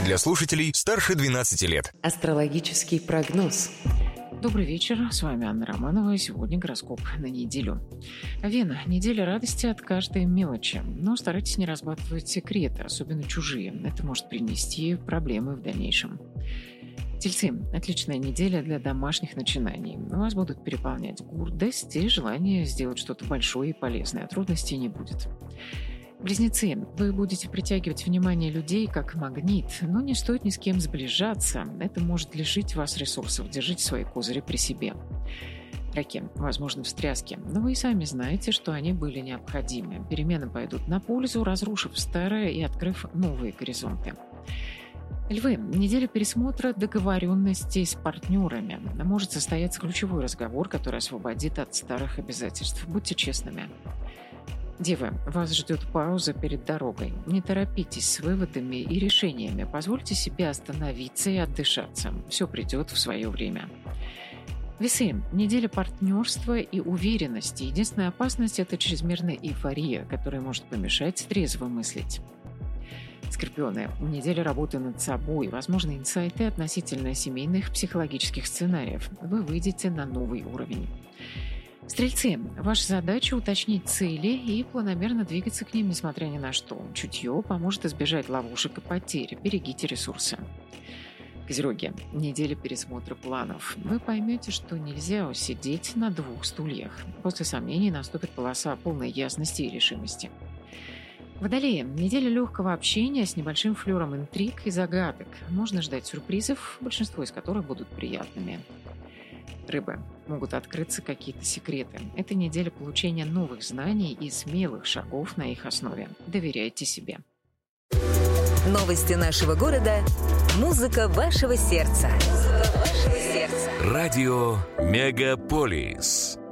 для слушателей старше 12 лет. Астрологический прогноз. Добрый вечер, с вами Анна Романова, и сегодня гороскоп на неделю. Вена. Неделя радости от каждой мелочи, но старайтесь не разбалтывать секреты, особенно чужие. Это может принести проблемы в дальнейшем. Тельцы. Отличная неделя для домашних начинаний. Вас будут переполнять гордость и желание сделать что-то большое и полезное, а трудностей не будет. Близнецы. Вы будете притягивать внимание людей как магнит, но не стоит ни с кем сближаться. Это может лишить вас ресурсов. Держите свои козыри при себе. Раки. Возможны встряски, но вы и сами знаете, что они были необходимы. Перемены пойдут на пользу, разрушив старое и открыв новые горизонты. Львы. Неделя пересмотра договоренностей с партнерами. Может состояться ключевой разговор, который освободит от старых обязательств. Будьте честными. Девы, вас ждет пауза перед дорогой. Не торопитесь с выводами и решениями. Позвольте себе остановиться и отдышаться. Все придет в свое время. Весы. Неделя партнерства и уверенности. Единственная опасность – это чрезмерная эйфория, которая может помешать трезво мыслить. Скорпионы. Неделя работы над собой. Возможны инсайты относительно семейных психологических сценариев. Вы выйдете на новый уровень. Стрельцы. Ваша задача – уточнить цели и планомерно двигаться к ним, несмотря ни на что. Чутье поможет избежать ловушек и потерь. Берегите ресурсы. Козероги. Неделя пересмотра планов. Вы поймете, что нельзя сидеть на двух стульях. После сомнений наступит полоса полной ясности и решимости. Водолеи. Неделя легкого общения с небольшим флером интриг и загадок. Можно ждать сюрпризов, большинство из которых будут приятными. Рыбы. Могут открыться какие-то секреты. Это неделя получения новых знаний и смелых шагов на их основе. Доверяйте себе. Новости нашего города. Музыка вашего сердца. Радио Мегаполис.